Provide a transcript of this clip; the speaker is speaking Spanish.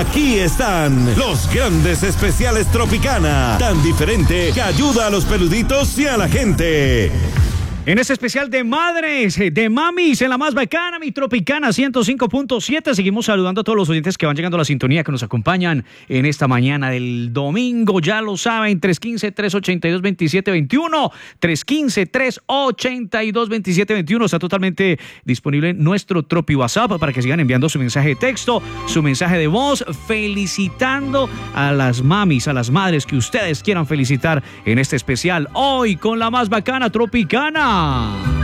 Aquí están los grandes especiales Tropicana, tan diferente que ayuda a los peluditos y a la gente. En este especial de madres, de mamis, en la más bacana, mi Tropicana 105.7. Seguimos saludando a todos los oyentes que van llegando a la sintonía, que nos acompañan en esta mañana del domingo. Ya lo saben, 315-382-2721. 315-382-2721. Está totalmente disponible nuestro Tropi WhatsApp para que sigan enviando su mensaje de texto, su mensaje de voz, felicitando a las mamis, a las madres que ustedes quieran felicitar en este especial. Hoy con la más bacana Tropicana.